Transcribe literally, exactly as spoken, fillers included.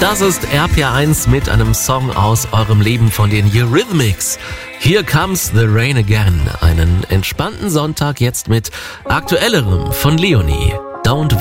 Das ist R P R eins mit einem Song aus eurem Leben von den Eurythmics. Here Comes the Rain Again. Einen entspannten Sonntag jetzt mit aktuellerem von Leonie. Don't